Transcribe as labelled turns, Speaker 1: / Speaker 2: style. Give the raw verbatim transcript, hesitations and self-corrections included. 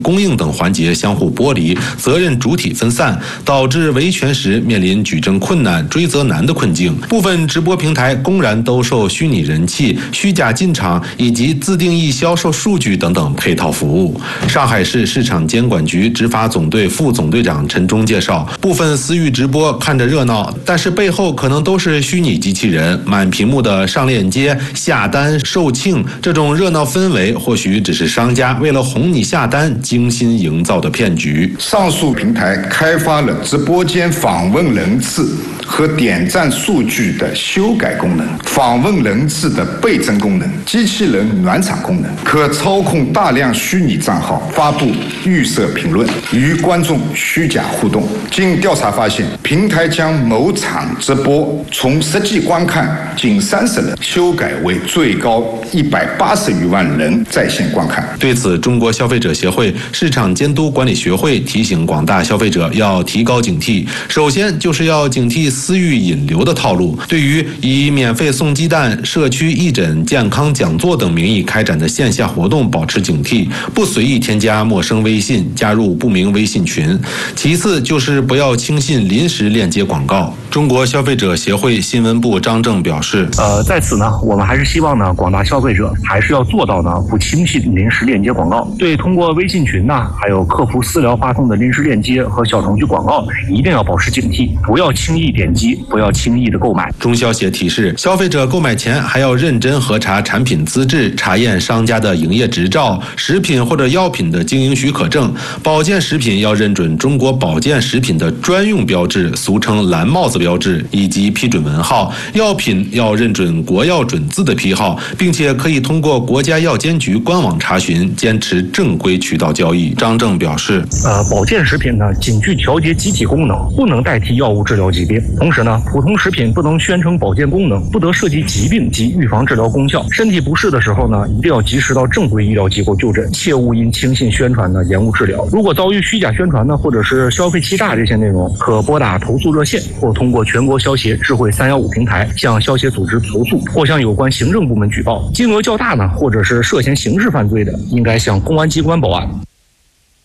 Speaker 1: 供应等环节相互剥离，责任主体分散，导致维权时面临举证困难、追责难的困境。部分直播平台公然兜售虚拟人气、虚假进场以及自定义销售数据等等配套服务。上海市市场监管局执法总队副总队长陈忠介绍，部分私域直播看着热闹，但是背后可能都是虚拟机器人，满屏幕的上链接、下单、售罄，这种热闹氛围或许只是商家为了哄你下单精心营造的骗局。
Speaker 2: 上述平台开发了直播间访问人次和点赞数据的修改功能、访问人次的倍增功能、机器人暖场功能，可操控大量虚拟账号发布预设评论，与观众虚假互动。经调查发现，平台将某场直播从实际观看仅三十人修改为最高一百八十余万人在线观看。
Speaker 1: 对此，中国消费者协会市场监督管理学会提醒广大消费者要提高警惕。首先就是要警惕私域引流的套路，对于以免费送鸡蛋、社区义诊、健康讲座等名义开展的线下活动保持警惕，不随意添加陌生微信，加入不明微信群。其次就是不要轻信临时链接广告。中国消费者协会新闻部张正表示，
Speaker 3: 呃，在此呢，我们还是希望呢，广大消费者还是要做到呢，不轻信临时链接广告。对通过微信群呢，还有客服私聊发送的临时链接和小程序广告，一定要保持警惕，不要轻易点击，不要轻易的购买。
Speaker 1: 中消协提示，消费者购买前还要认真核查产品资质，查验商家的营业执照、食品或者药品的经营许可证。保健食品要认准中国保健食品的专用标志，俗称蓝帽子标志以及批准文号。药品要认准国药准字的批号，并且可以通过国家药监局官网查询，坚持正规渠道交易。张正表示，
Speaker 3: 呃，保健食品呢仅具调节机体功能，不能代替药物治疗疾病。同时呢，普通食品不能宣称保健功能，不得涉及疾病及预防治疗功效。身体不适的时候呢，一定要及时到正规医疗机构就诊，切勿因轻信宣传呢延误治疗。如果遭遇虚假宣传呢，或者是消费欺诈这些内容，可拨打投诉热线，或通过全国消协智慧三一五平台向消协组织投诉，或向有关行政部门举报。金额较大呢，或者是涉嫌刑事犯罪的，应该向公安机关报案。